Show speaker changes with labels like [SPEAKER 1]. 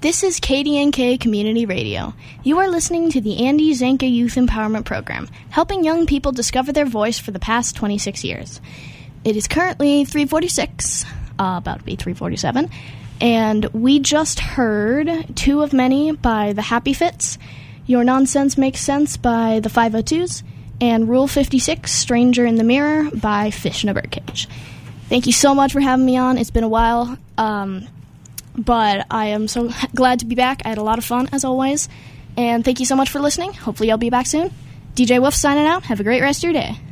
[SPEAKER 1] This is KDNK Community Radio. You are listening to the Andy Zanka Youth Empowerment Program, helping young people discover their voice for the past 26 years. It is currently 3:46, about to be 3:47, and we just heard Two of Many by the Happy Fits, Your Nonsense Makes Sense by the 502s, and Rule 56, Stranger in the Mirror by Fish in a Birdcage. Thank you so much for having me on. It's been a while, but I am so glad to be back. I had a lot of fun, as always, and thank you so much for listening. Hopefully I'll be back soon. DJ Wolf signing out. Have a great rest of your day.